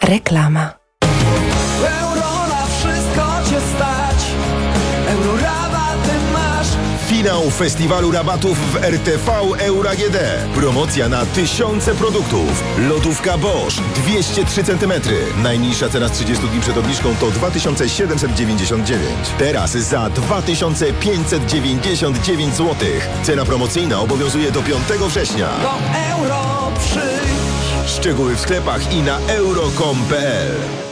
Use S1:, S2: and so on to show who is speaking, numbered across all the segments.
S1: Reklama.
S2: Euro na wszystko cię stać. Euro rabaty masz.
S3: Finał festiwalu rabatów w RTV Euro AGD. Promocja na tysiące produktów. Lodówka Bosch 203 cm. Najniższa cena z 30 dni przed obniżką to 2799. Teraz za 2599 zł. Cena promocyjna obowiązuje do 5 września.
S2: Do Euro przyjdź.
S3: Szczegóły w sklepach i na euro.com.pl.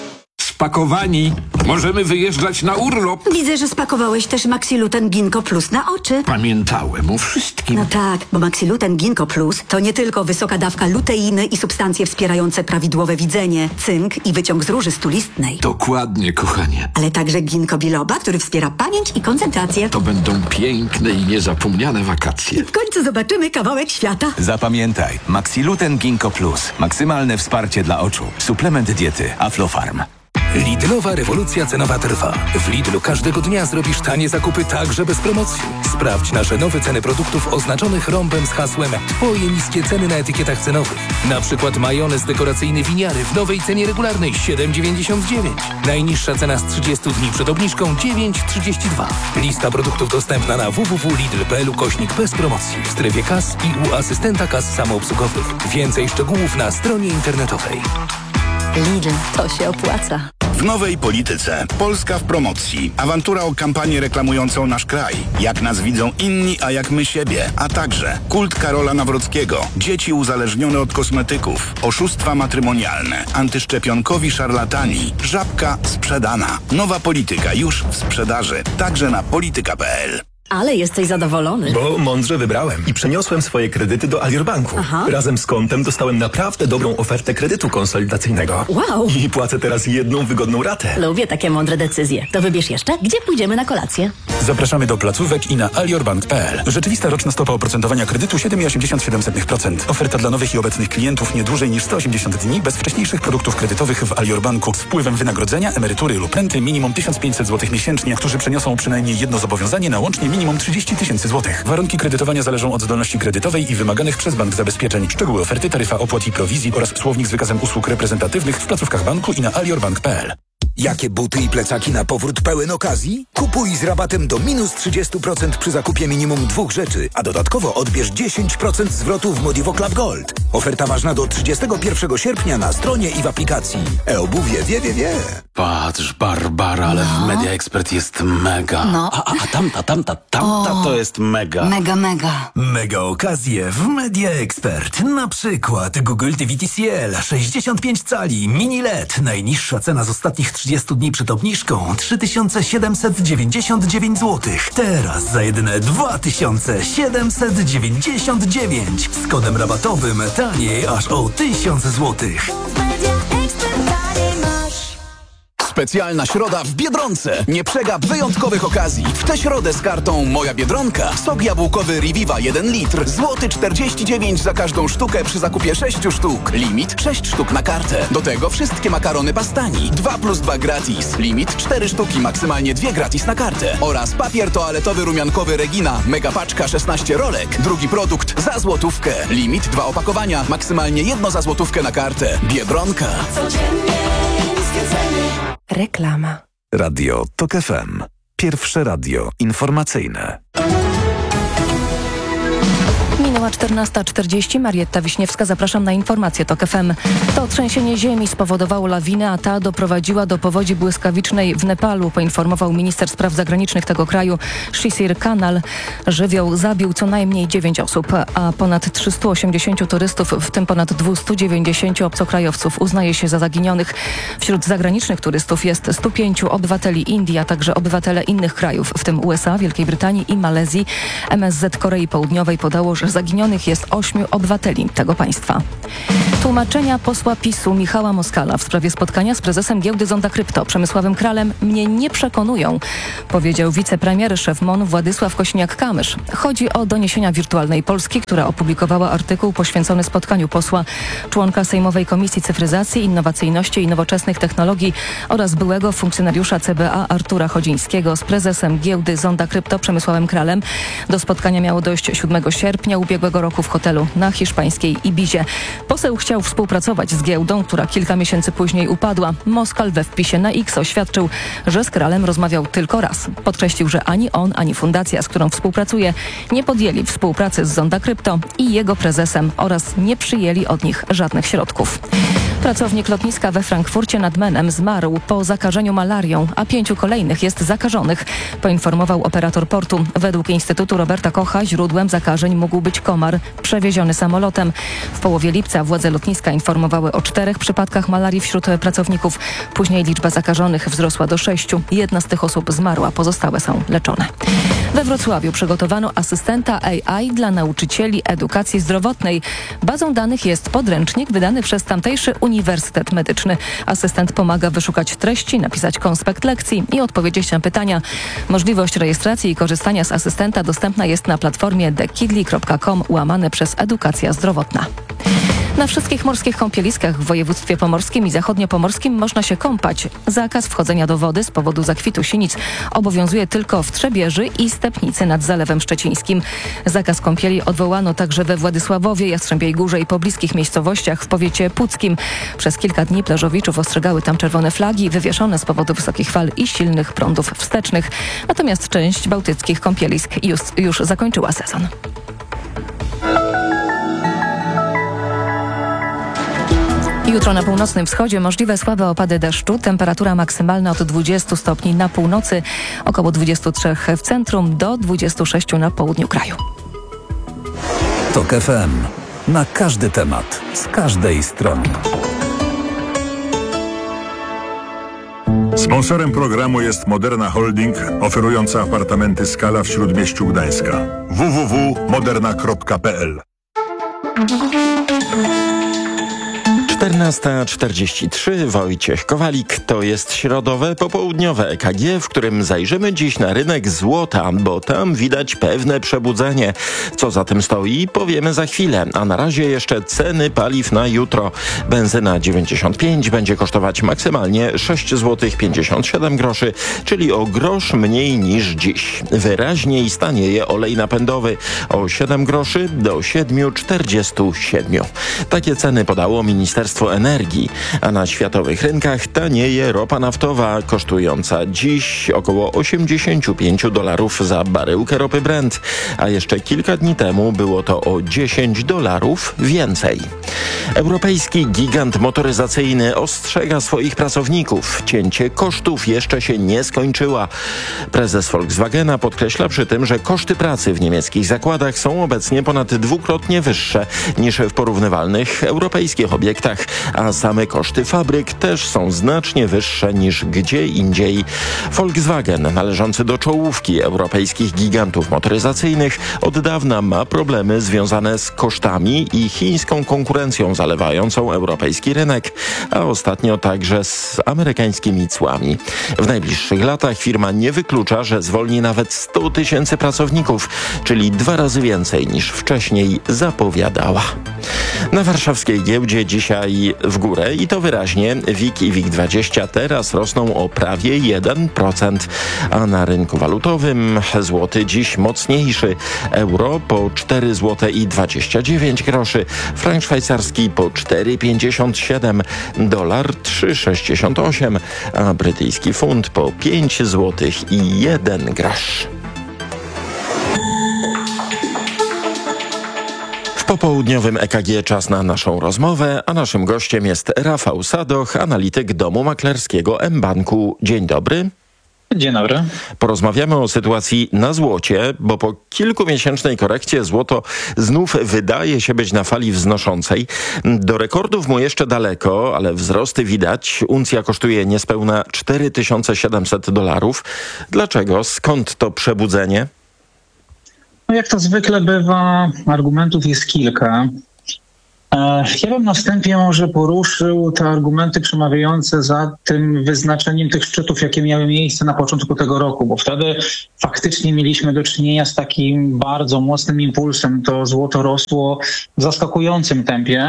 S4: Spakowani. Możemy wyjeżdżać na urlop.
S5: Widzę, że spakowałeś też Maxiluten Ginkgo Plus na oczy.
S4: Pamiętałem o wszystkim.
S5: No tak, bo Maxiluten Ginkgo Plus to nie tylko wysoka dawka luteiny i substancje wspierające prawidłowe widzenie, cynk i wyciąg z róży stulistnej.
S4: Dokładnie, kochanie.
S5: Ale także ginkgo biloba, który wspiera pamięć i koncentrację.
S4: To będą piękne i niezapomniane wakacje.
S5: W końcu zobaczymy kawałek świata.
S6: Zapamiętaj, Maxiluten Ginkgo Plus. Maksymalne wsparcie dla oczu. Suplement diety Aflofarm.
S7: Lidlowa rewolucja cenowa trwa. W Lidlu każdego dnia zrobisz tanie zakupy także bez promocji. Sprawdź nasze nowe ceny produktów oznaczonych rąbem z hasłem Twoje niskie ceny na etykietach cenowych. Na przykład majonez dekoracyjny Winiary w nowej cenie regularnej 7,99. Najniższa cena z 30 dni przed obniżką 9,32. Lista produktów dostępna na www.lidl.pl/. bez promocji w strefie kas i u asystenta kas samoobsługowych. Więcej szczegółów na stronie internetowej.
S5: Lidl, to się opłaca.
S8: W nowej polityce. Polska w promocji. Awantura o kampanię reklamującą nasz kraj. Jak nas widzą inni, a jak my siebie. A także kult Karola Nawrockiego. Dzieci uzależnione od kosmetyków. Oszustwa matrymonialne. Antyszczepionkowi szarlatani. Żabka sprzedana. Nowa polityka już w sprzedaży. Także na polityka.pl.
S5: Ale jesteś zadowolony.
S9: Bo mądrze wybrałem i przeniosłem swoje kredyty do Alior Banku.
S5: Aha.
S9: Razem z kontem dostałem naprawdę dobrą ofertę kredytu konsolidacyjnego.
S5: Wow.
S9: I płacę teraz jedną wygodną ratę.
S5: Lubię takie mądre decyzje. To wybierz jeszcze, gdzie pójdziemy na kolację.
S10: Zapraszamy do placówek i na aliorbank.pl. Rzeczywista roczna stopa oprocentowania kredytu 7,87%. Oferta dla nowych i obecnych klientów nie dłużej niż 180 dni bez wcześniejszych produktów kredytowych w Alior Banku z wpływem wynagrodzenia, emerytury lub renty minimum 1500 zł miesięcznie, którzy przeniosą przynajmniej jedno zobowiązanie na łącznie minimum 30 tysięcy złotych. Warunki kredytowania zależą od zdolności kredytowej i wymaganych przez bank zabezpieczeń. Szczegóły oferty, taryfa opłat i prowizji oraz słownik z wykazem usług reprezentatywnych w placówkach banku i na aliorbank.pl.
S11: Jakie buty i plecaki na powrót pełen okazji? Kupuj z rabatem do minus 30% przy zakupie minimum 2 rzeczy, a dodatkowo odbierz 10% zwrotu w Modivo Club Gold. Oferta ważna do 31 sierpnia na stronie i w aplikacji. E-obuwie wie.
S12: Patrz, Barbara, ale w Media Expert jest mega.
S13: No.
S12: A tamta to jest mega.
S13: Mega.
S11: Mega okazje w Media Expert. Na przykład Google TV TCL 65 cali mini LED. Najniższa cena z ostatnich 30 dni przed obniżką 3799 zł. Teraz za jedyne 2799 z kodem rabatowym taniej aż o 1000 zł.
S6: Specjalna środa w Biedronce. Nie przegap wyjątkowych okazji. W tę środę z kartą Moja Biedronka sok jabłkowy Reviva 1 litr. Złoty 49 za każdą sztukę przy zakupie 6 sztuk. Limit 6 sztuk na kartę. Do tego wszystkie makarony Pastani. 2+2 gratis. Limit 4 sztuki, maksymalnie 2 gratis na kartę. Oraz papier toaletowy rumiankowy Regina. Mega paczka 16 rolek. Drugi produkt za złotówkę. Limit 2 opakowania. Maksymalnie 1 za złotówkę na kartę. Biedronka.
S2: Codziennie niskie ceny.
S1: Reklama.
S14: Radio TOK FM. Pierwsze radio informacyjne.
S15: Minęła 14:40. Marietta Wiśniewska, zapraszam na informacje TOK FM. To trzęsienie ziemi spowodowało lawinę, a ta doprowadziła do powodzi błyskawicznej w Nepalu, poinformował minister spraw zagranicznych tego kraju Shishir Kanal. Żywioł zabił co najmniej 9 osób, a ponad 380 turystów, w tym ponad 290 obcokrajowców uznaje się za zaginionych. Wśród zagranicznych turystów jest 105 obywateli Indii, a także obywatele innych krajów, w tym USA, Wielkiej Brytanii i Malezji. MSZ Korei Południowej podało, że zaginionych jest 8 obywateli tego państwa. Tłumaczenia posła PiS-u Michała Moskala w sprawie spotkania z prezesem giełdy Zonda Krypto Przemysławem Kralem mnie nie przekonują, powiedział wicepremier szef MON Władysław Kosiniak-Kamysz. Chodzi o doniesienia Wirtualnej Polski, która opublikowała artykuł poświęcony spotkaniu posła, członka Sejmowej Komisji Cyfryzacji, Innowacyjności i Nowoczesnych Technologii oraz byłego funkcjonariusza CBA Artura Chodzińskiego z prezesem giełdy Zonda Krypto Przemysławem Kralem. Do spotkania miało dojść 7 sierpnia ubiegłego ubiegłego roku w hotelu na hiszpańskiej Ibizie. Poseł chciał współpracować z giełdą, która kilka miesięcy później upadła. Moskal we wpisie na X oświadczył, że z Kralem rozmawiał tylko raz. Podkreślił, że ani on, ani fundacja, z którą współpracuje, nie podjęli współpracy z Zonda Krypto i jego prezesem oraz nie przyjęli od nich żadnych środków. Pracownik lotniska we Frankfurcie nad Menem zmarł po zakażeniu malarią, a 5 kolejnych jest zakażonych, poinformował operator portu. Według Instytutu Roberta Kocha źródłem zakażeń mógł być komar przewieziony samolotem. W połowie lipca władze lotniska informowały o 4 przypadkach malarii wśród pracowników. Później liczba zakażonych wzrosła do 6. Jedna z tych osób zmarła, pozostałe są leczone. We Wrocławiu przygotowano asystenta AI dla nauczycieli edukacji zdrowotnej. Bazą danych jest podręcznik wydany przez tamtejszy Uniwersytet Medyczny. Asystent pomaga wyszukać treści, napisać konspekt lekcji i odpowiedzieć na pytania. Możliwość rejestracji i korzystania z asystenta dostępna jest na platformie thekidli.com/edukacja zdrowotna. Na wszystkich morskich kąpieliskach w województwie pomorskim i zachodniopomorskim można się kąpać. Zakaz wchodzenia do wody z powodu zakwitu sinic obowiązuje tylko w Trzebieży i Stepnicy nad Zalewem Szczecińskim. Zakaz kąpieli odwołano także we Władysławowie, Jastrzębiej Górze i pobliskich miejscowościach w powiecie puckim. Przez kilka dni plażowiczów ostrzegały tam czerwone flagi wywieszone z powodu wysokich fal i silnych prądów wstecznych. Natomiast część bałtyckich kąpielisk już zakończyła sezon. Jutro na północnym wschodzie możliwe słabe opady deszczu. Temperatura maksymalna od 20 stopni na północy, około 23 w centrum, do 26 na południu kraju.
S14: TOK FM. Na każdy temat, z każdej strony.
S1: Sponsorem programu jest Moderna Holding, oferująca apartamenty Skala w Śródmieściu Gdańska. www.moderna.pl
S13: 14:43, Wojciech Kowalik. To jest środowe popołudniowe EKG, w którym zajrzymy dziś na rynek złota, bo tam widać pewne przebudzenie. Co za tym stoi, powiemy za chwilę, a na razie jeszcze ceny paliw na jutro. Benzyna 95 będzie kosztować maksymalnie 6,57 zł, czyli o grosz mniej niż dziś. Wyraźniej stanieje olej napędowy o 7 groszy do 7,47. Takie ceny podało Ministerstwo Energii, a na światowych rynkach tanieje ropa naftowa, kosztująca dziś około $85 za baryłkę ropy Brent, a jeszcze kilka dni temu było to o $10 więcej. Europejski gigant motoryzacyjny ostrzega swoich pracowników. Cięcie kosztów jeszcze się nie skończyła. Prezes Volkswagena podkreśla przy tym, że koszty pracy w niemieckich zakładach są obecnie ponad dwukrotnie wyższe niż w porównywalnych europejskich obiektach, a same koszty fabryk też są znacznie wyższe niż gdzie indziej. Volkswagen, należący do czołówki europejskich gigantów motoryzacyjnych, od dawna ma problemy związane z kosztami i chińską konkurencją zalewającą europejski rynek, a ostatnio także z amerykańskimi cłami. W najbliższych latach firma nie wyklucza, że zwolni nawet 100 000 pracowników, czyli 2 razy więcej niż wcześniej zapowiadała. Na warszawskiej giełdzie dzisiaj w górę i to wyraźnie. WIG i WIG20 teraz rosną o prawie 1%, a na rynku walutowym złoty dziś mocniejszy. Euro po 4,29 zł, frank szwajcarski po 4,57, dolar 3,68, a brytyjski funt po 5,01 zł. W popołudniowym EKG czas na naszą rozmowę, a naszym gościem jest Rafał Sadoch, analityk domu maklerskiego mBanku. Dzień dobry.
S16: Dzień dobry.
S13: Porozmawiamy o sytuacji na złocie, bo po kilkumiesięcznej korekcie złoto znów wydaje się być na fali wznoszącej. Do rekordów mu jeszcze daleko, ale wzrosty widać. Uncja kosztuje niespełna $4700. Dlaczego? Skąd to przebudzenie?
S16: No jak to zwykle bywa, argumentów jest kilka. Ja bym na wstępie może poruszył te argumenty przemawiające za tym wyznaczeniem tych szczytów, jakie miały miejsce na początku tego roku, bo wtedy faktycznie mieliśmy do czynienia z takim bardzo mocnym impulsem. To złoto rosło w zaskakującym tempie.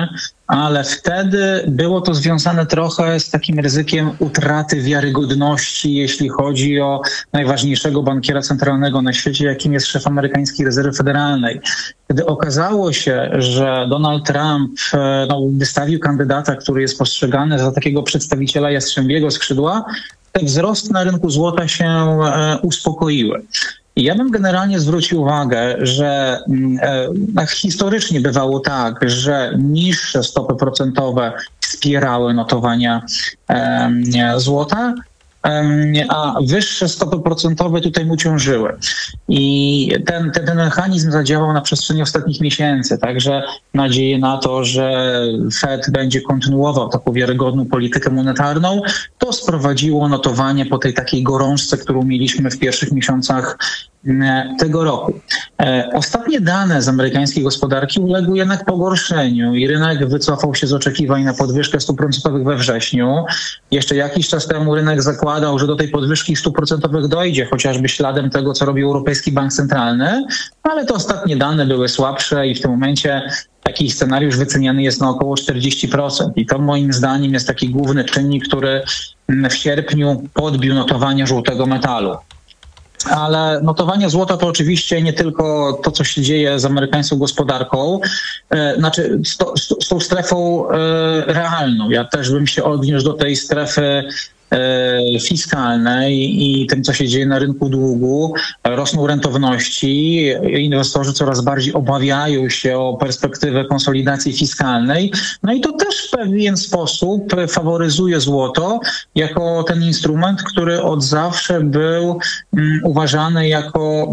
S16: ale wtedy było to związane trochę z takim ryzykiem utraty wiarygodności, jeśli chodzi o najważniejszego bankiera centralnego na świecie, jakim jest szef amerykańskiej rezerwy federalnej. Gdy okazało się, że Donald Trump wystawił kandydata, który jest postrzegany za takiego przedstawiciela jastrzębiego skrzydła, te wzrosty na rynku złota się uspokoiły. I ja bym generalnie zwrócił uwagę, że historycznie bywało tak, że niższe stopy procentowe wspierały notowania złota, a wyższe stopy procentowe tutaj mu ciążyły. I ten mechanizm zadziałał na przestrzeni ostatnich miesięcy, także nadzieję na to, że Fed będzie kontynuował taką wiarygodną politykę monetarną, to sprowadziło notowanie po tej takiej gorączce, którą mieliśmy w pierwszych miesiącach tego roku. Ostatnie dane z amerykańskiej gospodarki uległy jednak pogorszeniu i rynek wycofał się z oczekiwań na podwyżkę stóp procentowych we wrześniu. Jeszcze jakiś czas temu rynek zakładał, że do tej podwyżki stóp procentowych dojdzie, chociażby śladem tego, co robi Europejski Bank Centralny, ale te ostatnie dane były słabsze i w tym momencie taki scenariusz wyceniany jest na około 40%. I to moim zdaniem jest taki główny czynnik, który w sierpniu podbił notowania żółtego metalu. Ale notowania złota to oczywiście nie tylko to, co się dzieje z amerykańską gospodarką, znaczy z tą strefą realną. Ja też bym się odniósł do tej strefy fiskalnej i tym, co się dzieje na rynku długu. Rosną rentowności, inwestorzy coraz bardziej obawiają się o perspektywę konsolidacji fiskalnej. No i to też w pewien sposób faworyzuje złoto jako ten instrument, który od zawsze był uważany jako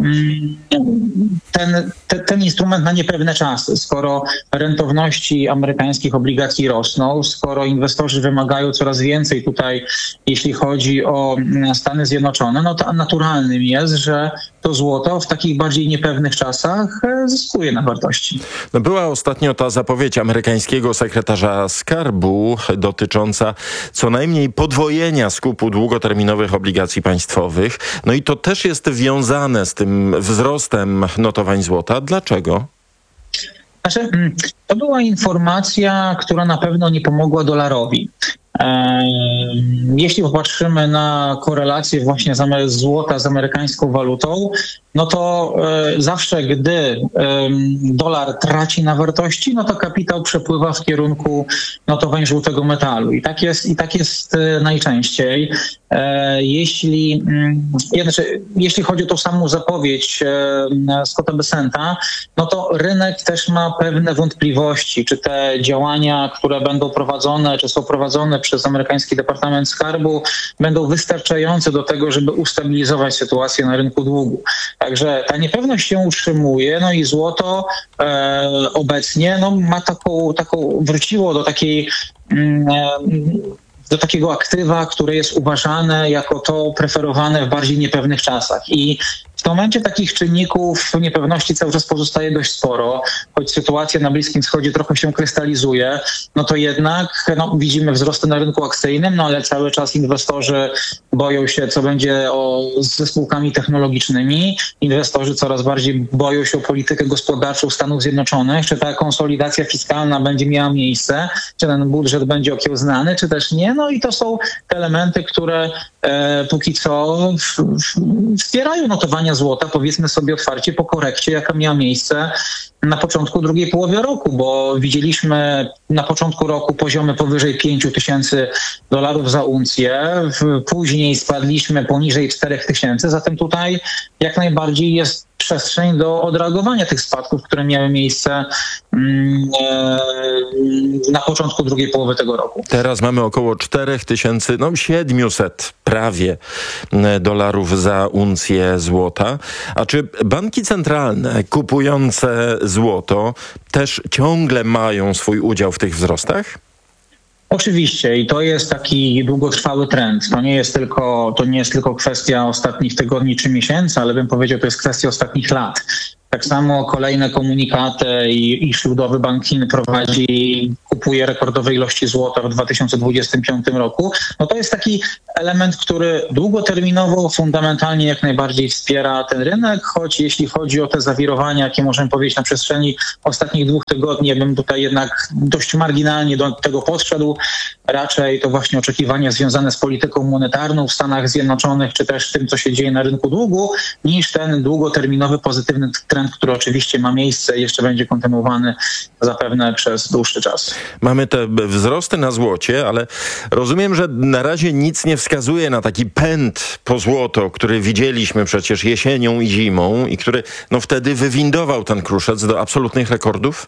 S16: ten instrument na niepewne czasy. Skoro rentowności amerykańskich obligacji rosną, skoro inwestorzy wymagają coraz więcej tutaj, jeśli chodzi o Stany Zjednoczone, no to naturalnym jest, że to złoto w takich bardziej niepewnych czasach zyskuje na wartości.
S13: No była ostatnio ta zapowiedź amerykańskiego sekretarza skarbu dotycząca co najmniej podwojenia skupu długoterminowych obligacji państwowych. No i to też jest wiązane z tym wzrostem notowań złota. Dlaczego?
S16: Znaczy, to była informacja, która na pewno nie pomogła dolarowi. Jeśli popatrzymy na korelację właśnie złota z amerykańską walutą, no to zawsze gdy dolar traci na wartości, no to kapitał przepływa w kierunku notowań żółtego metalu. I tak jest najczęściej. Jeśli chodzi o tą samą zapowiedź Scotta Bessenta, no to rynek też ma pewne wątpliwości, czy te działania, które będą prowadzone, czy są prowadzone przez amerykański Departament Skarbu, będą wystarczające do tego, żeby ustabilizować sytuację na rynku długu. Także ta niepewność się utrzymuje, no i złoto obecnie ma wróciło do takiego aktywa, które jest uważane jako to preferowane w bardziej niepewnych czasach. I w tym momencie takich czynników niepewności cały czas pozostaje dość sporo, choć sytuacja na Bliskim Wschodzie trochę się krystalizuje, no to jednak widzimy wzrosty na rynku akcyjnym, ale cały czas inwestorzy boją się, co będzie ze spółkami technologicznymi. Inwestorzy coraz bardziej boją się o politykę gospodarczą Stanów Zjednoczonych, czy ta konsolidacja fiskalna będzie miała miejsce, czy ten budżet będzie okiełznany, czy też nie. No i to są te elementy, które póki co wspierają notowania złota, powiedzmy sobie otwarcie, po korekcie, jaka miała miejsce na początku drugiej połowy roku, bo widzieliśmy na początku roku poziomy powyżej $5,000 za uncję, później spadliśmy poniżej 4,000, zatem tutaj jak najbardziej jest przestrzeń do odreagowania tych spadków, które miały miejsce na początku drugiej połowy tego roku.
S13: Teraz mamy około 4700 prawie dolarów za uncję złota. A czy banki centralne kupujące złoto też ciągle mają swój udział w tych wzrostach?
S16: Oczywiście i to jest taki długotrwały trend. To nie jest tylko kwestia ostatnich tygodni czy miesięcy, ale bym powiedział, to jest kwestia ostatnich lat. Tak samo kolejne komunikaty i Światowy Bank Chin kupuje rekordowe ilości złota w 2025 roku. No to jest taki element, który długoterminowo, fundamentalnie jak najbardziej wspiera ten rynek, choć jeśli chodzi o te zawirowania, jakie możemy powiedzieć na przestrzeni ostatnich 2 tygodni, ja bym tutaj jednak dość marginalnie do tego podszedł. Raczej to właśnie oczekiwania związane z polityką monetarną w Stanach Zjednoczonych, czy też tym, co się dzieje na rynku długu, niż ten długoterminowy pozytywny trend, który oczywiście ma miejsce i jeszcze będzie kontynuowany zapewne przez dłuższy czas.
S13: Mamy te wzrosty na złocie, ale rozumiem, że na razie nic nie wskazuje na taki pęd po złoto, który widzieliśmy przecież jesienią i zimą i który wtedy wywindował ten kruszec do absolutnych rekordów?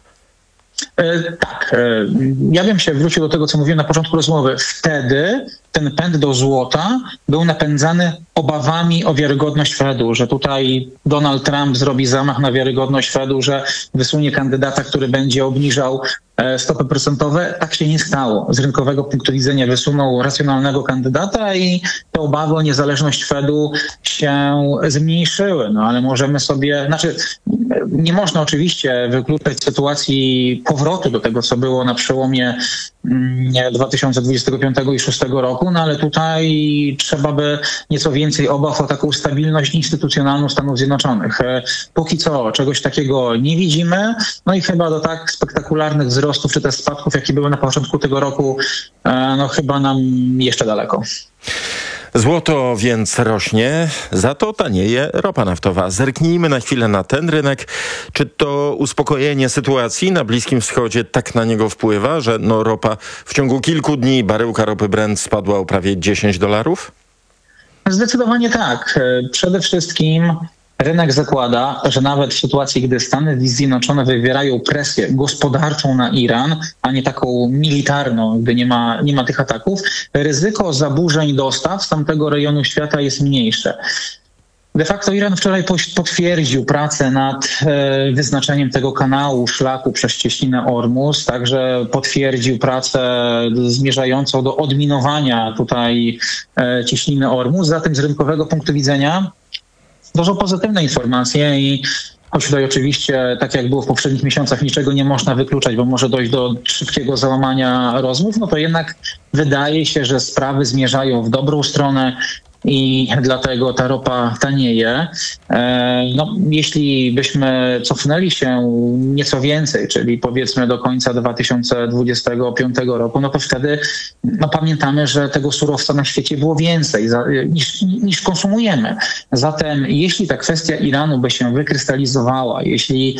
S16: Tak. Ja bym się wrócił do tego, co mówiłem na początku rozmowy. Wtedy ten pęd do złota był napędzany obawami o wiarygodność Fedu, że tutaj Donald Trump zrobi zamach na wiarygodność Fedu, że wysunie kandydata, który będzie obniżał stopy procentowe. Tak się nie stało. Z rynkowego punktu widzenia wysunął racjonalnego kandydata i te obawy o niezależność Fedu się zmniejszyły. No ale możemy sobie, nie można oczywiście wykluczać sytuacji powrotu do tego, co było na przełomie 2025 i 2026 roku, no ale tutaj trzeba by nieco więcej obaw o taką stabilność instytucjonalną Stanów Zjednoczonych. Póki co czegoś takiego nie widzimy, no i chyba do tak spektakularnych wzrostów czy też spadków, jakie były na początku tego roku, chyba nam jeszcze daleko.
S13: Złoto więc rośnie, za to tanieje ropa naftowa. Zerknijmy na chwilę na ten rynek. Czy to uspokojenie sytuacji na Bliskim Wschodzie tak na niego wpływa, że ropa w ciągu kilku dni, baryłka ropy Brent spadła o prawie $10?
S16: Zdecydowanie tak. Przede wszystkim rynek zakłada, że nawet w sytuacji, gdy Stany Zjednoczone wywierają presję gospodarczą na Iran, a nie taką militarną, gdy nie ma tych ataków, ryzyko zaburzeń dostaw z tamtego rejonu świata jest mniejsze. De facto Iran wczoraj potwierdził pracę nad wyznaczeniem tego kanału szlaku przez cieśninę Ormus, także potwierdził pracę zmierzającą do odminowania tutaj cieśniny Ormus. Zatem z rynkowego punktu widzenia to są pozytywne informacje i choć tutaj oczywiście, tak jak było w poprzednich miesiącach, niczego nie można wykluczać, bo może dojść do szybkiego załamania rozmów, no to jednak wydaje się, że sprawy zmierzają w dobrą stronę i dlatego ta ropa tanieje. Jeśli byśmy cofnęli się nieco więcej, czyli powiedzmy do końca 2025 roku, no to wtedy pamiętamy, że tego surowca na świecie było więcej niż konsumujemy. Zatem jeśli ta kwestia Iranu by się wykrystalizowała, jeśli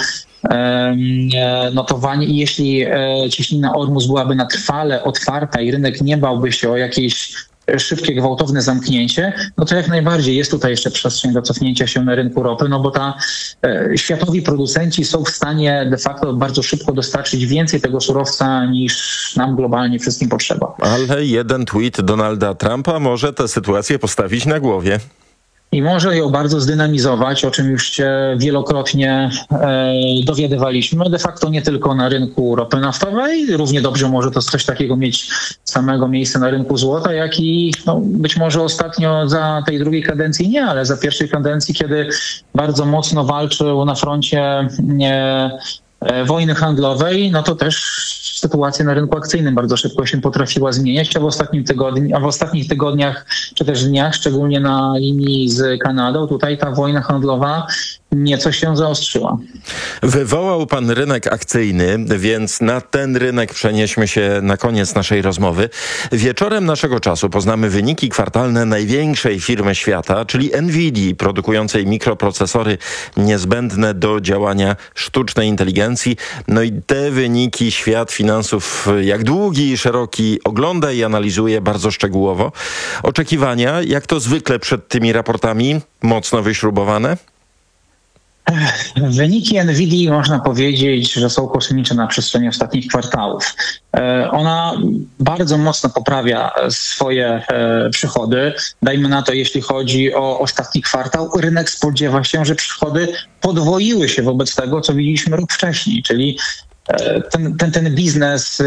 S16: cieśnina Ormus byłaby na trwale otwarta i rynek nie bałby się o jakieś szybkie, gwałtowne zamknięcie, no to jak najbardziej jest tutaj jeszcze przestrzeń do cofnięcia się na rynku ropy, no bo światowi producenci są w stanie de facto bardzo szybko dostarczyć więcej tego surowca niż nam globalnie wszystkim potrzeba.
S13: Ale jeden tweet Donalda Trumpa może tę sytuację postawić na głowie.
S16: I może ją bardzo zdynamizować, o czym już się wielokrotnie dowiadywaliśmy. De facto nie tylko na rynku ropy naftowej, równie dobrze może to coś takiego mieć samego miejsca na rynku złota, jak i być może ostatnio za tej drugiej kadencji nie, ale za pierwszej kadencji, kiedy bardzo mocno walczył na froncie wojny handlowej, no to też sytuacja na rynku akcyjnym bardzo szybko się potrafiła zmieniać, a w ostatnich tygodniach czy też dniach, szczególnie na linii z Kanadą, tutaj ta wojna handlowa nieco się zaostrzyła.
S13: Wywołał pan rynek akcyjny, więc na ten rynek przenieśmy się na koniec naszej rozmowy. Wieczorem naszego czasu poznamy wyniki kwartalne największej firmy świata, czyli NVIDIA, produkującej mikroprocesory niezbędne do działania sztucznej inteligencji. No i te wyniki świat finansów jak długi i szeroki ogląda i analizuje bardzo szczegółowo. Oczekiwania, jak to zwykle przed tymi raportami, mocno wyśrubowane?
S16: Wyniki NVIDIA można powiedzieć, że są kosmiczne na przestrzeni ostatnich kwartałów. Ona bardzo mocno poprawia swoje przychody. Dajmy na to, jeśli chodzi o ostatni kwartał, rynek spodziewa się, że przychody podwoiły się wobec tego, co widzieliśmy rok wcześniej, czyli ten biznes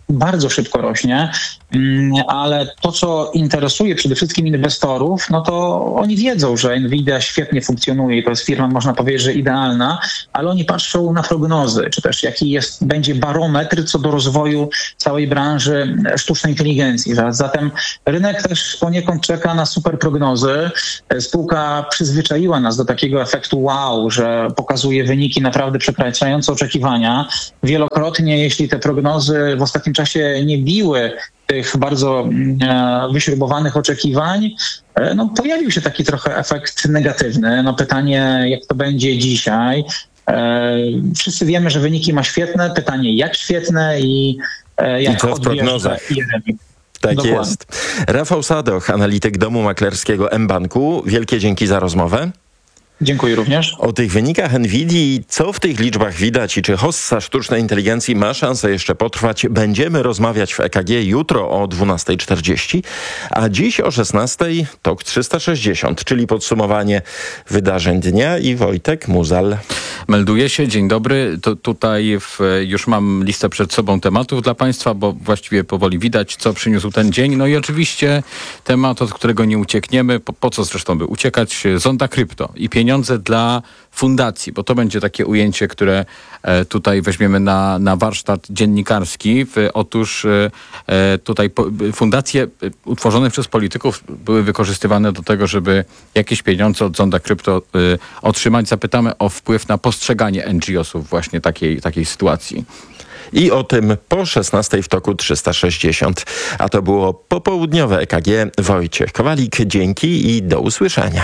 S16: bardzo szybko rośnie, ale to, co interesuje przede wszystkim inwestorów, no to oni wiedzą, że Nvidia świetnie funkcjonuje i to jest firma, można powiedzieć, że idealna, ale oni patrzą na prognozy, czy też jaki będzie barometr co do rozwoju całej branży sztucznej inteligencji. Zatem rynek też poniekąd czeka na super prognozy. Spółka przyzwyczaiła nas do takiego efektu wow, że pokazuje wyniki naprawdę przekraczające oczekiwania. Wielokrotnie, jeśli te prognozy w ostatnim czasie nie biły tych bardzo wyśrubowanych oczekiwań, no pojawił się taki trochę efekt negatywny. No pytanie, jak to będzie dzisiaj. Wszyscy wiemy, że wyniki ma świetne. Pytanie, jak świetne i jak
S13: I co w prognozach? Tak
S16: Dokładnie.
S13: jest. Rafał Sadoch, analityk domu maklerskiego mBanku. Wielkie dzięki za rozmowę.
S16: Dziękuję również.
S13: O tych wynikach Nvidii, co w tych liczbach widać i czy hossa sztucznej inteligencji ma szansę jeszcze potrwać, będziemy rozmawiać w EKG jutro o 12:40, a dziś o 16:00 TOK 360, czyli podsumowanie wydarzeń dnia i Wojtek Muzal.
S12: Melduje się, dzień dobry. Tutaj już mam listę przed sobą tematów dla Państwa, bo właściwie powoli widać, co przyniósł ten dzień. No i oczywiście temat, od którego nie uciekniemy, po co zresztą by uciekać, Zonda Krypto i pieniądze dla fundacji, bo to będzie takie ujęcie, które tutaj weźmiemy na warsztat dziennikarski. Otóż tutaj fundacje utworzone przez polityków były wykorzystywane do tego, żeby jakieś pieniądze od Zonda Krypto otrzymać. Zapytamy o wpływ na postrzeganie NGO-sów właśnie takiej sytuacji.
S13: I o tym po 16:00 w TOK 360. A to było popołudniowe EKG. Wojciech Kowalik, dzięki i do usłyszenia.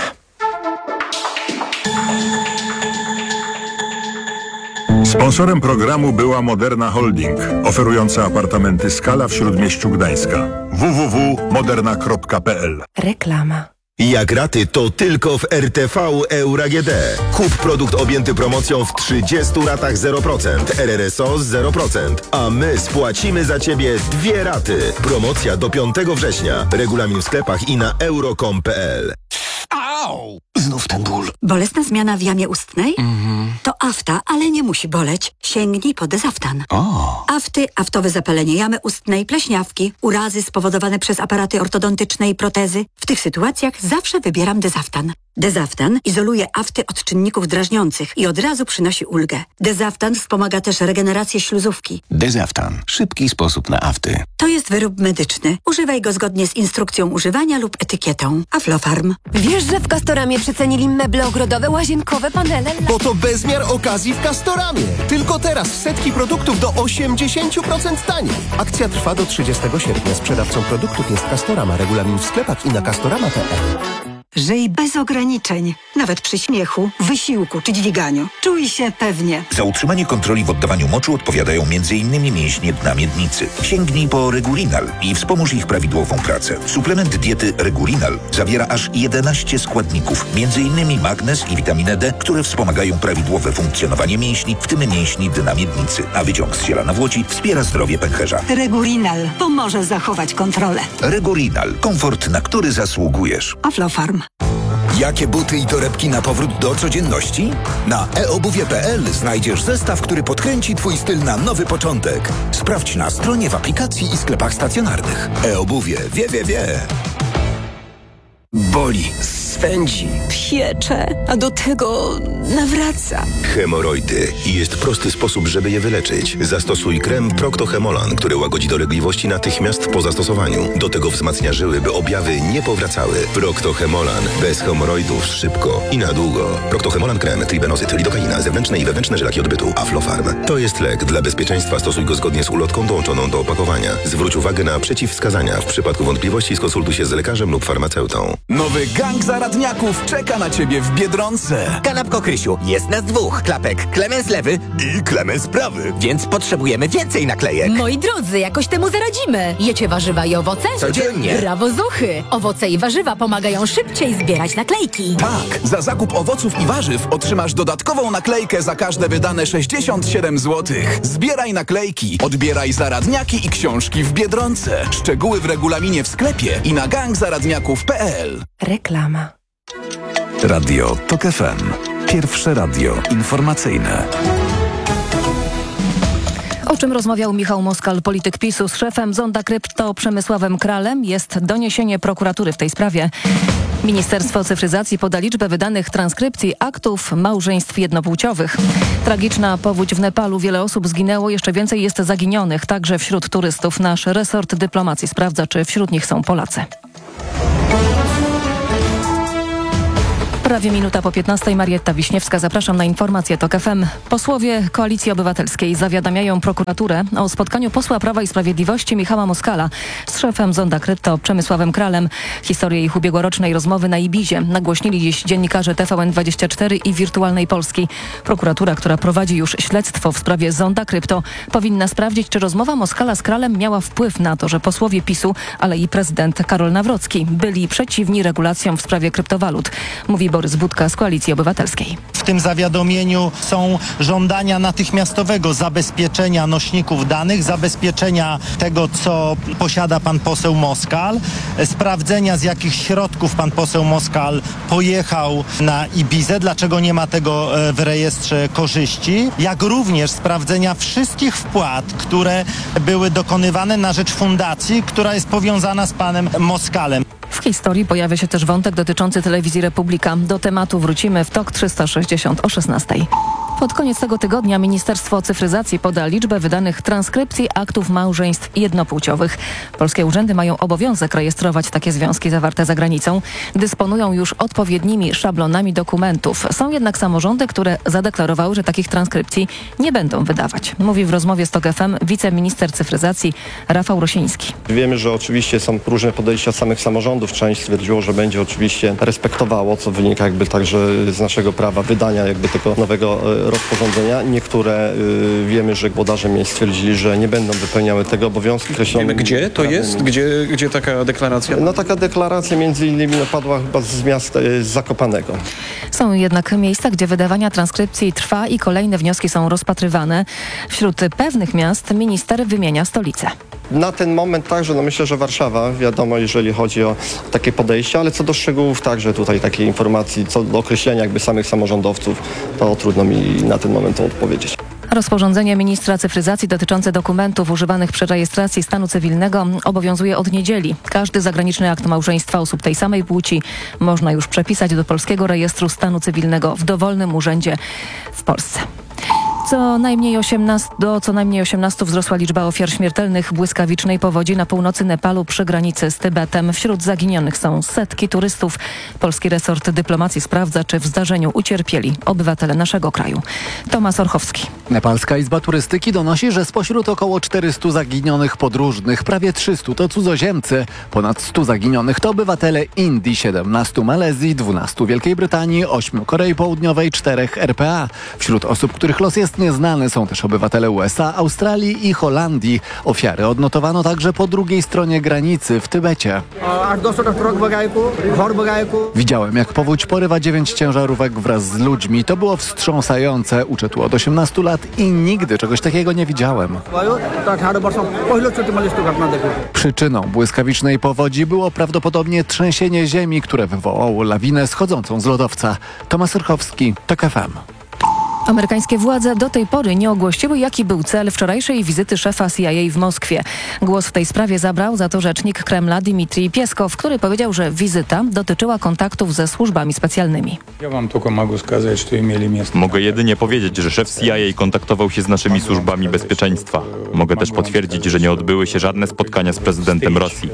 S1: Sponsorem programu była Moderna Holding, oferująca apartamenty Skala w Śródmieściu Gdańska. www.moderna.pl.
S17: Reklama.
S3: Jak raty, to tylko w RTV Euro AGD. Kup produkt objęty promocją w 30 ratach 0%, RRSO 0%, a my spłacimy za Ciebie 2 raty. Promocja do 5 września. Regulamin w sklepach i na euro.com.pl.
S11: Au! Znów ten ból.
S5: Bolesna zmiana w jamie ustnej? To afta, ale nie musi boleć. Sięgnij po Dezaftan. Afty, aftowe zapalenie jamy ustnej, pleśniawki, urazy spowodowane przez aparaty ortodontyczne i protezy. W tych sytuacjach zawsze wybieram Dezaftan. Dezaftan izoluje afty od czynników drażniących i od razu przynosi ulgę. Dezaftan wspomaga też regenerację śluzówki.
S11: Dezaftan. Szybki sposób na afty.
S5: To jest wyrób medyczny. Używaj go zgodnie z instrukcją używania lub etykietą. Aflofarm.
S17: Wiesz, że w Castoramie przecenili meble ogrodowe, łazienkowe, panele?
S18: Bo to bezmiar okazji w Castoramie. Tylko teraz setki produktów do 80% taniej. Akcja trwa do 30 sierpnia. Sprzedawcą produktów jest Castorama. Regulamin w sklepach i na castorama.pl.
S5: Żyj bez ograniczeń. Nawet przy śmiechu, wysiłku czy dźwiganiu. Czuj się pewnie.
S19: Za utrzymanie kontroli w oddawaniu moczu odpowiadają m.in. mięśnie dna miednicy. Sięgnij po Regulinal i wspomóż ich prawidłową pracę. Suplement diety Regulinal zawiera aż 11 składników, m.in. magnez i witaminę D, które wspomagają prawidłowe funkcjonowanie mięśni, w tym mięśni dna miednicy. A wyciąg z ziela nawłoci wspiera zdrowie pęcherza.
S5: Regulinal pomoże zachować kontrolę.
S19: Regulinal. Komfort, na który zasługujesz.
S5: Aflofarm.
S11: Jakie buty i torebki na powrót do codzienności? Na eobuwie.pl znajdziesz zestaw, który podkręci Twój styl na nowy początek. Sprawdź na stronie, w aplikacji i sklepach stacjonarnych. eobuwie. Wie.
S2: Boli, swędzi, piecze, a do tego nawraca.
S3: Hemoroidy. I jest prosty sposób, żeby je wyleczyć. Zastosuj krem Procto-Hemolan, który łagodzi dolegliwości natychmiast po zastosowaniu. Do tego wzmacnia żyły, by objawy nie powracały. Procto-Hemolan. Bez hemoroidów szybko i na długo. Procto-Hemolan krem, tribenozyt, lidokaina, zewnętrzne i wewnętrzne żylaki odbytu. Aflofarm. To jest lek. Dla bezpieczeństwa stosuj go zgodnie z ulotką dołączoną do opakowania. Zwróć uwagę na przeciwwskazania. W przypadku wątpliwości skonsultuj się z lekarzem lub farmaceutą.
S6: Nowy gang zaradniaków czeka na Ciebie w Biedronce.
S20: Kanapko Krysiu, jest nas dwóch. Klapek Klemens lewy
S3: i Klemens prawy.
S20: Więc potrzebujemy więcej naklejek.
S17: Moi drodzy, jakoś temu zaradzimy. Jecie warzywa i owoce?
S20: Codziennie.
S17: Brawo Zuchy! Owoce i warzywa pomagają szybciej zbierać naklejki.
S6: Tak, za zakup owoców i warzyw otrzymasz dodatkową naklejkę za każde wydane 67 zł. Zbieraj naklejki, odbieraj zaradniaki i książki w Biedronce. Szczegóły w regulaminie w sklepie i na gangzaradniaków.pl.
S17: Reklama.
S14: Radio TOK FM. Pierwsze radio informacyjne.
S15: O czym rozmawiał Michał Moskal, polityk PiS-u, z szefem Zonda Krypto Przemysławem Kralem, jest doniesienie prokuratury w tej sprawie. Ministerstwo Cyfryzacji poda liczbę wydanych transkrypcji aktów małżeństw jednopłciowych. Tragiczna powódź w Nepalu, wiele osób zginęło, jeszcze więcej jest zaginionych, także wśród turystów. Nasz resort dyplomacji sprawdza, czy wśród nich są Polacy. Prawie minuta po 15. Marietta Wiśniewska. Zapraszam na informację TOK FM. Posłowie Koalicji Obywatelskiej zawiadamiają prokuraturę o spotkaniu posła Prawa i Sprawiedliwości Michała Moskala z szefem Zonda Krypto Przemysławem Kralem. Historię ich ubiegłorocznej rozmowy na Ibizie nagłośnili dziś dziennikarze TVN24 i Wirtualnej Polski. Prokuratura, która prowadzi już śledztwo w sprawie Zonda Krypto, powinna sprawdzić, czy rozmowa Moskala z Kralem miała wpływ na to, że posłowie PiS-u, ale i prezydent Karol Nawrocki byli przeciwni regulacjom w sprawie kryptowalut. Mówi Borys Budka z Koalicji Obywatelskiej.
S21: W tym zawiadomieniu są żądania natychmiastowego zabezpieczenia nośników danych, zabezpieczenia tego, co posiada pan poseł Moskal, sprawdzenia, z jakich środków pan poseł Moskal pojechał na Ibizę, dlaczego nie ma tego w rejestrze korzyści, jak również sprawdzenia wszystkich wpłat, które były dokonywane na rzecz fundacji, która jest powiązana z panem Moskalem.
S15: W historii pojawia się też wątek dotyczący telewizji Republika. Do tematu wrócimy w TOK 360 o 16. Pod koniec tego tygodnia Ministerstwo Cyfryzacji poda liczbę wydanych transkrypcji aktów małżeństw jednopłciowych. Polskie urzędy mają obowiązek rejestrować takie związki zawarte za granicą. Dysponują już odpowiednimi szablonami dokumentów. Są jednak samorządy, które zadeklarowały, że takich transkrypcji nie będą wydawać. Mówi w rozmowie z TOK FM wiceminister cyfryzacji Rafał Rosiński.
S22: Wiemy, że oczywiście są różne podejścia samych samorządów. Część stwierdziło, że będzie oczywiście respektowało, co wynika jakby także z naszego prawa wydania jakby tego nowego rozporządzenia. Niektóre wiemy, że włodarze miejsc stwierdzili, że nie będą wypełniały tego obowiązku.
S23: Wiemy, gdzie to jest? Gdzie taka deklaracja?
S22: No taka deklaracja między innymi padła chyba z miasta z Zakopanego.
S15: Są jednak miejsca, gdzie wydawania transkrypcji trwa i kolejne wnioski są rozpatrywane. Wśród pewnych miast minister wymienia stolicę.
S22: Na ten moment także, myślę, że Warszawa, wiadomo, jeżeli chodzi o takie podejście, ale co do szczegółów także tutaj takiej informacji, co do określenia jakby samych samorządowców, to trudno mi na ten moment to odpowiedzieć.
S15: Rozporządzenie ministra cyfryzacji dotyczące dokumentów używanych przy rejestracji stanu cywilnego obowiązuje od niedzieli. Każdy zagraniczny akt małżeństwa osób tej samej płci można już przepisać do polskiego rejestru stanu cywilnego w dowolnym urzędzie w Polsce. Do co najmniej 18 wzrosła liczba ofiar śmiertelnych błyskawicznej powodzi na północy Nepalu przy granicy z Tybetem. Wśród zaginionych są setki turystów. Polski resort dyplomacji sprawdza, czy w zdarzeniu ucierpieli obywatele naszego kraju. Tomasz Orchowski.
S24: Nepalska Izba Turystyki donosi, że spośród około 400 zaginionych podróżnych prawie 300 to cudzoziemcy. Ponad 100 zaginionych to obywatele Indii, 17 Malezji, 12 Wielkiej Brytanii, 8 Korei Południowej, 4 RPA. Wśród osób, których los jest nieznany, są też obywatele USA, Australii i Holandii. Ofiary odnotowano także po drugiej stronie granicy w Tybecie. Widziałem, jak powódź porywa 9 ciężarówek wraz z ludźmi. To było wstrząsające. Uczę tu od 18 lat i nigdy czegoś takiego nie widziałem. Przyczyną błyskawicznej powodzi było prawdopodobnie trzęsienie ziemi, które wywołało lawinę schodzącą z lodowca. Tomasz Orchowski, TOK FM.
S15: Amerykańskie władze do tej pory nie ogłosiły, jaki był cel wczorajszej wizyty szefa CIA w Moskwie. Głos w tej sprawie zabrał za to rzecznik Kremla Dmitrij Pieskow, który powiedział, że wizyta dotyczyła kontaktów ze służbami specjalnymi.
S25: Mogę jedynie powiedzieć, że szef CIA kontaktował się z naszymi służbami bezpieczeństwa. Mogę też potwierdzić, że nie odbyły się żadne spotkania z prezydentem Rosji.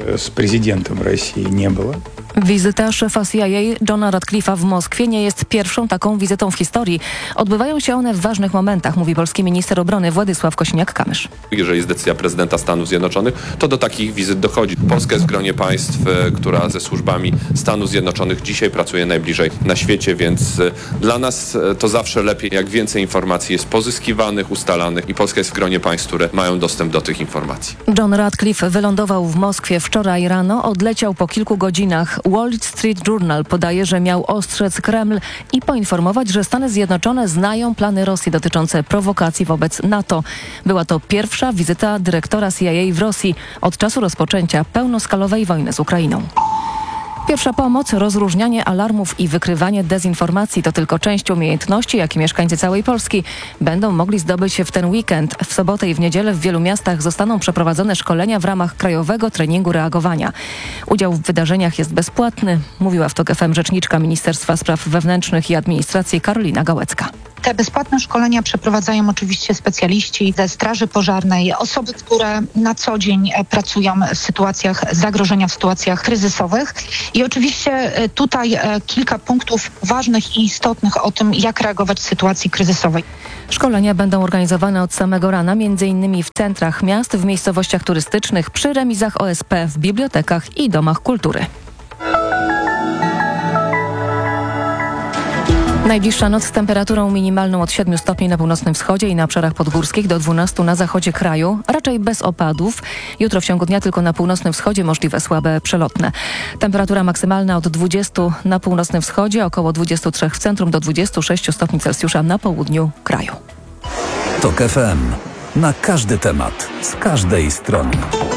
S15: Wizyta szefa CIA Johna Radcliffe'a w Moskwie nie jest pierwszą taką wizytą w historii. Odbywają się one w ważnych momentach, mówi polski minister obrony Władysław Kosiniak-Kamysz.
S26: Jeżeli jest decyzja prezydenta Stanów Zjednoczonych, to do takich wizyt dochodzi. Polska jest w gronie państw, która ze służbami Stanów Zjednoczonych dzisiaj pracuje najbliżej na świecie, więc dla nas to zawsze lepiej, jak więcej informacji jest pozyskiwanych, ustalanych i Polska jest w gronie państw, które mają dostęp do tych informacji.
S15: John Radcliffe wylądował w Moskwie wczoraj rano, odleciał po kilku godzinach. Wall Street Journal podaje, że miał ostrzec Kreml i poinformować, że Stany Zjednoczone znają plany Rosji dotyczące prowokacji wobec NATO. Była to pierwsza wizyta dyrektora CIA w Rosji od czasu rozpoczęcia pełnoskalowej wojny z Ukrainą. Pierwsza pomoc, rozróżnianie alarmów i wykrywanie dezinformacji to tylko część umiejętności, jakie mieszkańcy całej Polski będą mogli zdobyć w ten weekend. W sobotę i w niedzielę w wielu miastach zostaną przeprowadzone szkolenia w ramach Krajowego Treningu Reagowania. Udział w wydarzeniach jest bezpłatny, mówiła w TOK FM rzeczniczka Ministerstwa Spraw Wewnętrznych i Administracji Karolina Gałecka.
S4: Te bezpłatne szkolenia przeprowadzają oczywiście specjaliści ze Straży Pożarnej, osoby, które na co dzień pracują w sytuacjach zagrożenia, w sytuacjach kryzysowych. I oczywiście tutaj kilka punktów ważnych i istotnych o tym, jak reagować w sytuacji kryzysowej.
S15: Szkolenia będą organizowane od samego rana, m.in. w centrach miast, w miejscowościach turystycznych, przy remizach OSP, w bibliotekach i domach kultury. Najbliższa noc z temperaturą minimalną od 7 stopni na północnym wschodzie i na obszarach podgórskich do 12 na zachodzie kraju, raczej bez opadów. Jutro w ciągu dnia tylko na północnym wschodzie możliwe słabe przelotne. Temperatura maksymalna od 20 na północnym wschodzie, około 23 w centrum do 26 stopni Celsjusza na południu kraju.
S14: TOK FM. Na każdy temat, z każdej strony.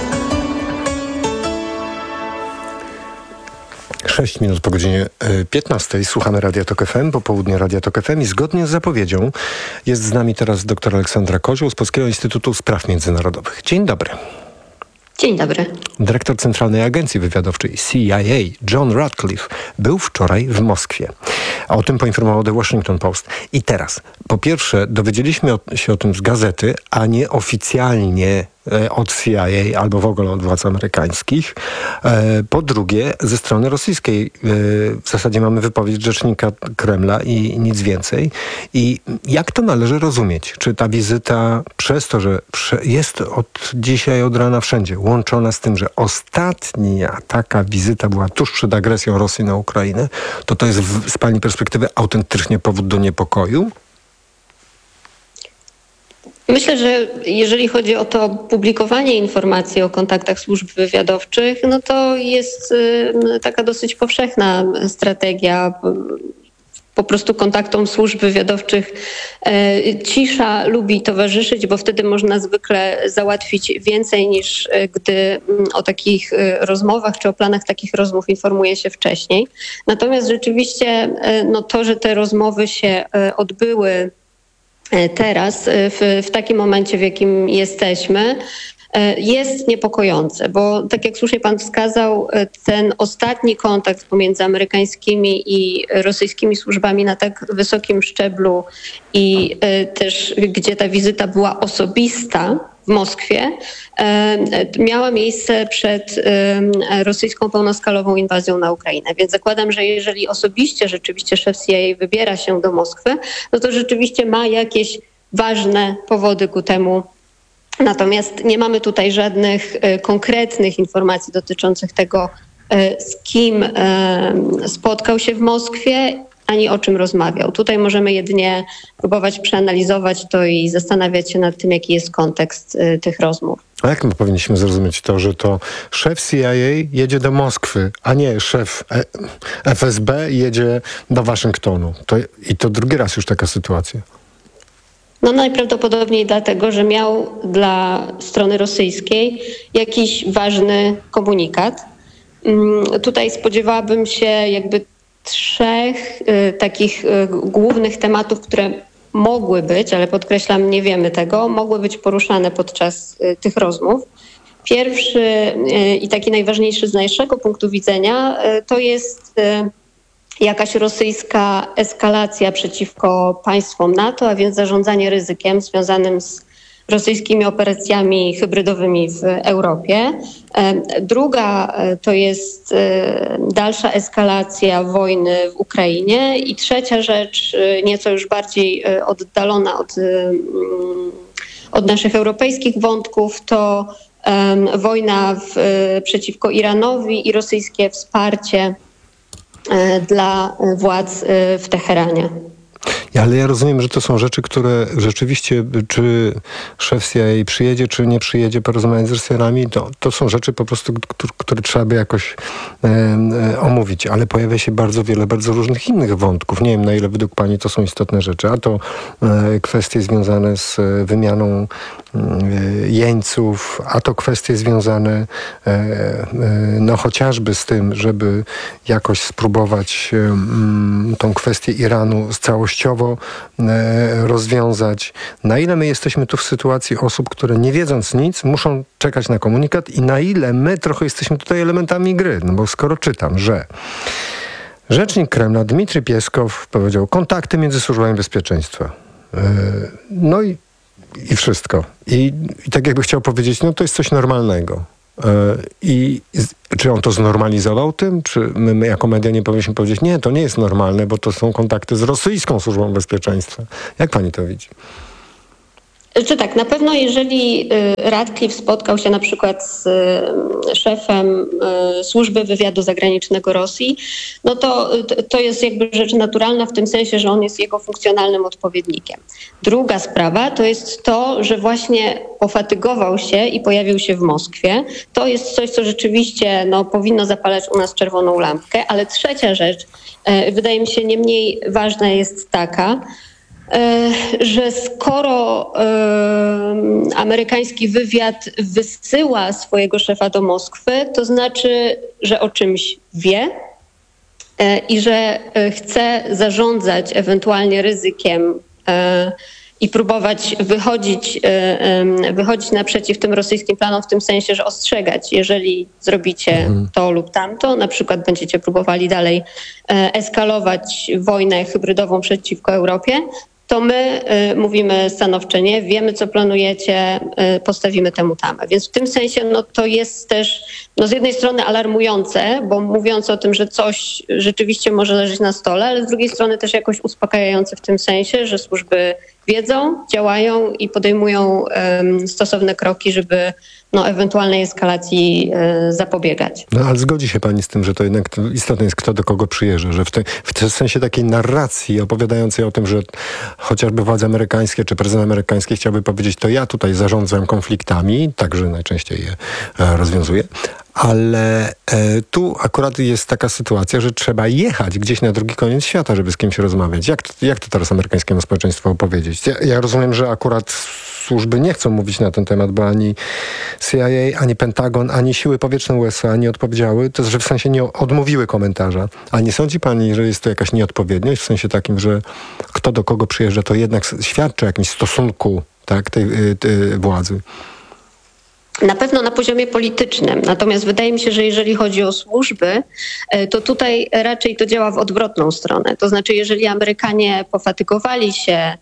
S7: 6 minut po godzinie 15. Słuchamy Radia TOK FM, popołudnie Radia TOK FM i zgodnie z zapowiedzią jest z nami teraz dr Aleksandra Kozioł z Polskiego Instytutu Spraw Międzynarodowych. Dzień dobry.
S8: Dzień dobry.
S7: Dyrektor Centralnej Agencji Wywiadowczej CIA John Ratcliffe był wczoraj w Moskwie. O tym poinformował The Washington Post. I teraz, po pierwsze, dowiedzieliśmy się o tym z gazety, a nie oficjalnie od CIA albo w ogóle od władz amerykańskich. Po drugie, ze strony rosyjskiej w zasadzie mamy wypowiedź rzecznika Kremla i nic więcej. I jak to należy rozumieć? Czy ta wizyta przez to, że jest od dzisiaj, od rana wszędzie łączona z tym, że ostatnia taka wizyta była tuż przed agresją Rosji na Ukrainę, to jest z pani perspektywy autentycznie powód do niepokoju?
S8: Myślę, że jeżeli chodzi o to publikowanie informacji o kontaktach służb wywiadowczych, no to jest taka dosyć powszechna strategia. Po prostu kontaktom służb wywiadowczych cisza lubi towarzyszyć, bo wtedy można zwykle załatwić więcej niż gdy o takich rozmowach czy o planach takich rozmów informuje się wcześniej. Natomiast rzeczywiście to, że te rozmowy się odbyły teraz, w takim momencie, w jakim jesteśmy, jest niepokojące, bo tak jak słusznie pan wskazał, ten ostatni kontakt pomiędzy amerykańskimi i rosyjskimi służbami na tak wysokim szczeblu i też gdzie ta wizyta była osobista w Moskwie, miała miejsce przed rosyjską pełnoskalową inwazją na Ukrainę. Więc zakładam, że jeżeli osobiście rzeczywiście szef CIA wybiera się do Moskwy, no to rzeczywiście ma jakieś ważne powody ku temu. Natomiast nie mamy tutaj żadnych konkretnych informacji dotyczących tego, z kim spotkał się w Moskwie, ani o czym rozmawiał. Tutaj możemy jedynie próbować przeanalizować to i zastanawiać się nad tym, jaki jest kontekst tych rozmów.
S7: A jak my powinniśmy zrozumieć to, że to szef CIA jedzie do Moskwy, a nie szef FSB jedzie do Waszyngtonu? I to drugi raz już taka sytuacja.
S8: No najprawdopodobniej dlatego, że miał dla strony rosyjskiej jakiś ważny komunikat. Tutaj spodziewałabym się jakby 3 takich głównych tematów, które mogły być, ale podkreślam, nie wiemy tego, mogły być poruszane podczas tych rozmów. Pierwszy i taki najważniejszy z naszego punktu widzenia to jest jakaś rosyjska eskalacja przeciwko państwom NATO, a więc zarządzanie ryzykiem związanym z rosyjskimi operacjami hybrydowymi w Europie. Druga to jest dalsza eskalacja wojny w Ukrainie i trzecia rzecz, nieco już bardziej oddalona od naszych europejskich wątków, to wojna przeciwko Iranowi i rosyjskie wsparcie dla władz w Teheranie.
S7: Ale ja rozumiem, że to są rzeczy, które rzeczywiście, czy szef CIA przyjedzie, czy nie przyjedzie porozmawiać z Rosjanami, to są rzeczy po prostu, które trzeba by jakoś omówić. Ale pojawia się bardzo wiele, bardzo różnych innych wątków. Nie wiem, na ile według pani to są istotne rzeczy. A to kwestie związane z wymianą jeńców, a to kwestie związane chociażby z tym, żeby jakoś spróbować tą kwestię Iranu całościowo rozwiązać. Na ile my jesteśmy tu w sytuacji osób, które nie wiedząc nic, muszą czekać na komunikat i na ile my trochę jesteśmy tutaj elementami gry. No bo skoro czytam, że rzecznik Kremla Dmitrij Pieskow powiedział kontakty między służbami bezpieczeństwa. No i wszystko. I tak jakby chciał powiedzieć, no to jest coś normalnego. I czy on to znormalizował tym? Czy my jako media nie powinniśmy powiedzieć, nie, to nie jest normalne, bo to są kontakty z rosyjską służbą bezpieczeństwa. Jak pani to widzi?
S8: Czy tak, na pewno jeżeli Ratcliffe spotkał się na przykład z szefem służby wywiadu zagranicznego Rosji, no to jest jakby rzecz naturalna w tym sensie, że on jest jego funkcjonalnym odpowiednikiem. Druga sprawa to jest to, że właśnie pofatygował się i pojawił się w Moskwie. To jest coś, co rzeczywiście powinno zapalać u nas czerwoną lampkę, ale trzecia rzecz, wydaje mi się nie mniej ważna, jest taka, że skoro amerykański wywiad wysyła swojego szefa do Moskwy, to znaczy, że o czymś wie i że chce zarządzać ewentualnie ryzykiem i próbować wychodzić naprzeciw tym rosyjskim planom w tym sensie, że ostrzegać, jeżeli zrobicie to lub tamto, na przykład będziecie próbowali dalej eskalować wojnę hybrydową przeciwko Europie, to my mówimy stanowcze nie, wiemy co planujecie, postawimy temu tamę. Więc w tym sensie to jest też z jednej strony alarmujące, bo mówiąc o tym, że coś rzeczywiście może leżeć na stole, ale z drugiej strony też jakoś uspokajające w tym sensie, że służby wiedzą, działają i podejmują stosowne kroki, żeby ewentualnej eskalacji zapobiegać.
S7: No ale zgodzi się pani z tym, że to jednak istotne jest, kto do kogo przyjeżdża, że w sensie takiej narracji opowiadającej o tym, że chociażby władze amerykańskie czy prezydent amerykański chciałby powiedzieć, to ja tutaj zarządzam konfliktami, także najczęściej je rozwiązuję, ale tu akurat jest taka sytuacja, że trzeba jechać gdzieś na drugi koniec świata, żeby z kimś rozmawiać. Jak to teraz amerykańskiemu społeczeństwu opowiedzieć? Ja rozumiem, że akurat służby nie chcą mówić na ten temat, bo ani CIA, ani Pentagon, ani siły powietrzne USA nie odpowiedziały, to że w sensie nie odmówiły komentarza. A nie sądzi pani, że jest to jakaś nieodpowiedniość, w sensie takim, że kto do kogo przyjeżdża, to jednak świadczy o jakimś stosunku tej władzy?
S8: Na pewno na poziomie politycznym. Natomiast wydaje mi się, że jeżeli chodzi o służby, to tutaj raczej to działa w odwrotną stronę. To znaczy, jeżeli Amerykanie pofatygowali się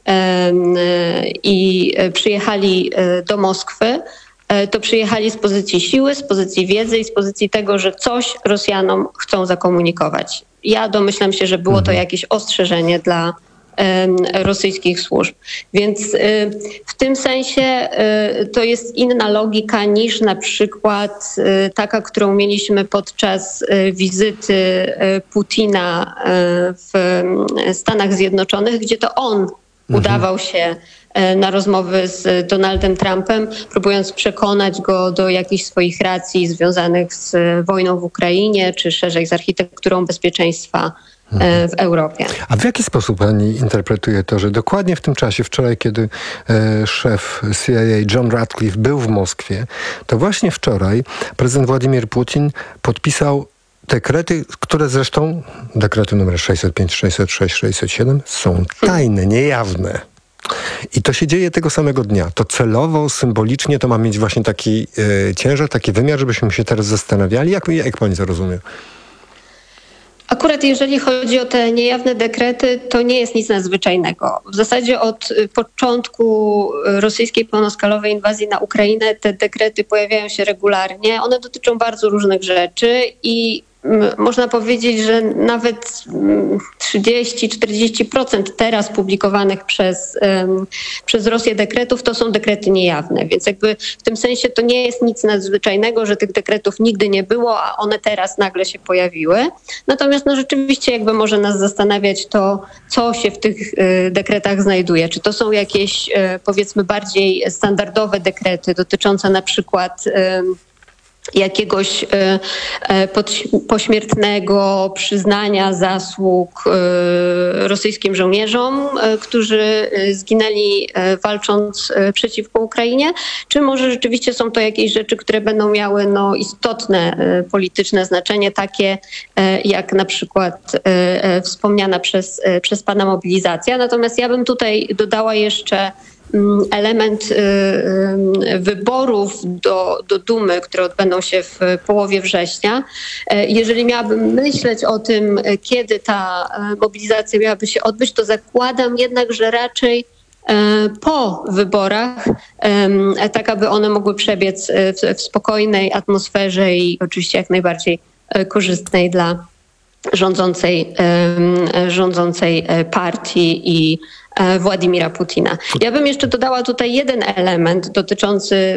S8: i przyjechali do Moskwy, to przyjechali z pozycji siły, z pozycji wiedzy i z pozycji tego, że coś Rosjanom chcą zakomunikować. Ja domyślam się, że było to jakieś ostrzeżenie dla rosyjskich służb. Więc w tym sensie to jest inna logika niż na przykład taka, którą mieliśmy podczas wizyty Putina w Stanach Zjednoczonych, gdzie to on udawał się na rozmowy z Donaldem Trumpem, próbując przekonać go do jakichś swoich racji związanych z wojną w Ukrainie, czy szerzej z architekturą bezpieczeństwa w Europie.
S7: A w jaki sposób pani interpretuje to, że dokładnie w tym czasie, wczoraj, kiedy szef CIA John Ratcliffe był w Moskwie, to właśnie wczoraj prezydent Władimir Putin podpisał dekrety, które zresztą, dekrety numer 605, 606, 607 są tajne, niejawne. I to się dzieje tego samego dnia. To celowo, symbolicznie to ma mieć właśnie taki ciężar, taki wymiar, żebyśmy się teraz zastanawiali. Jak pani to rozumie?
S8: Akurat jeżeli chodzi o te niejawne dekrety, to nie jest nic nadzwyczajnego. W zasadzie od początku rosyjskiej pełnoskalowej inwazji na Ukrainę te dekrety pojawiają się regularnie. One dotyczą bardzo różnych rzeczy i można powiedzieć, że nawet 30-40% teraz publikowanych przez Rosję dekretów to są dekrety niejawne. Więc jakby w tym sensie to nie jest nic nadzwyczajnego, że tych dekretów nigdy nie było, a one teraz nagle się pojawiły. Natomiast rzeczywiście jakby może nas zastanawiać to, co się w tych dekretach znajduje. Czy to są jakieś powiedzmy bardziej standardowe dekrety dotyczące na przykład jakiegoś pośmiertnego przyznania zasług rosyjskim żołnierzom, którzy zginęli walcząc przeciwko Ukrainie, czy może rzeczywiście są to jakieś rzeczy, które będą miały istotne polityczne znaczenie, takie jak na przykład wspomniana przez pana mobilizacja. Natomiast ja bym tutaj dodała jeszcze element wyborów do Dumy, które odbędą się w połowie września. Jeżeli miałabym myśleć o tym, kiedy ta mobilizacja miałaby się odbyć, to zakładam jednak, że raczej po wyborach, tak aby one mogły przebiec w spokojnej atmosferze i oczywiście jak najbardziej korzystnej dla rządzącej partii i Władimira Putina. Ja bym jeszcze dodała tutaj jeden element dotyczący